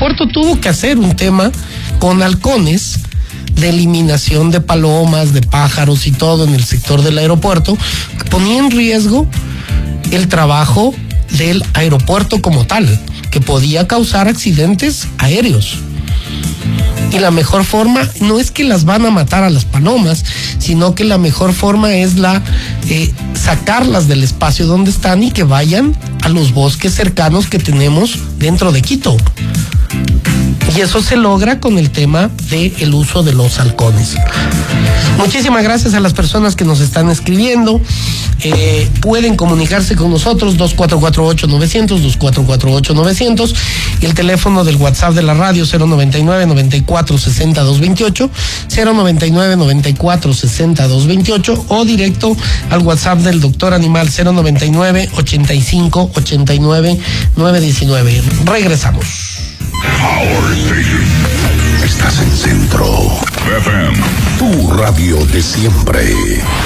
aeropuerto tuvo que hacer un tema con halcones de eliminación de palomas, de pájaros y todo en el sector del aeropuerto, que ponía en riesgo el trabajo del aeropuerto como tal, que podía causar accidentes aéreos. Y la mejor forma no es que las van a matar a las palomas, sino que la mejor forma es sacarlas del espacio donde están y que vayan a los bosques cercanos que tenemos dentro de Quito. Y eso se logra con el tema del uso de los halcones. Muchísimas gracias a las personas que nos están escribiendo. Pueden comunicarse con nosotros 2448-900, 2448-900, y el teléfono del WhatsApp de la radio 099-9460-228, 099-9460-228, o directo al WhatsApp del Doctor Animal 099-85-89-919. Regresamos. Power Station. Estás en Centro FM, tu radio de siempre.